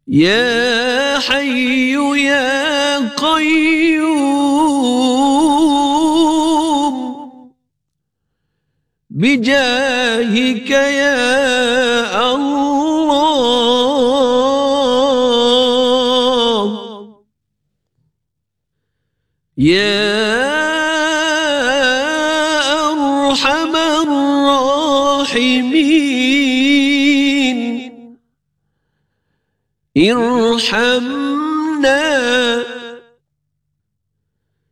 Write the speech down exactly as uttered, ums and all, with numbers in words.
يا حي يا قيوم بجاهك يا الله، يا أرحم الراحمين ارحمنا